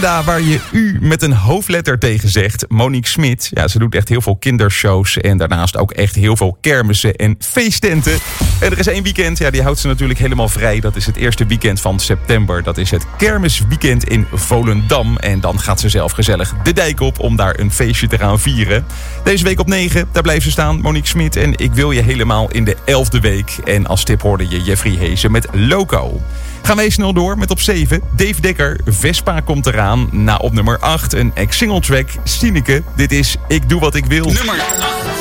Waar je u met een hoofdletter tegen zegt. Monique Smit, ja, ze doet echt heel veel kindershows en daarnaast ook echt heel veel kermissen en feesttenten. En er is 1 weekend, ja, die houdt ze natuurlijk helemaal vrij. Dat is het eerste weekend van september. Dat is het kermisweekend in Volendam. En dan gaat ze zelf gezellig de dijk op om daar een feestje te gaan vieren. Deze week op 9, daar blijft ze staan, Monique Smit. En ik wil je helemaal in de 11e week. En als tip hoorde je Jeffrey Heesen met Loco. Gaan wij snel door met op 7. Dave Dekker, Vespa komt eraan. Na op nummer 8 een ex-single track, Sineke. Dit is Ik Doe Wat Ik Wil. Nummer 8.